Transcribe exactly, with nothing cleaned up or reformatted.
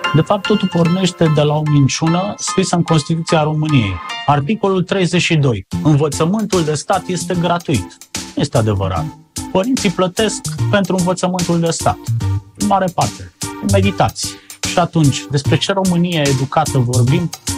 De fapt, totul pornește de la o minciună scrisă în Constituția României. Articolul treizeci și doi. Învățământul de stat este gratuit. Este adevărat. Părinții plătesc pentru învățământul de stat. În mare parte. Meditați. Și atunci, despre ce Românie educată vorbim?